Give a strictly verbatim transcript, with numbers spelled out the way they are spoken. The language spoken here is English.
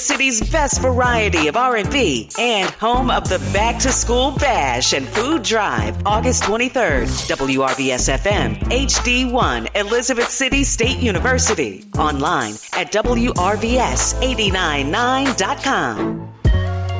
City's best variety of R and B and home of the Back to School Bash and Food Drive, August twenty-third. W R V S F M, H D one, Elizabeth City State University. Online at W R V S eight nine nine dot com.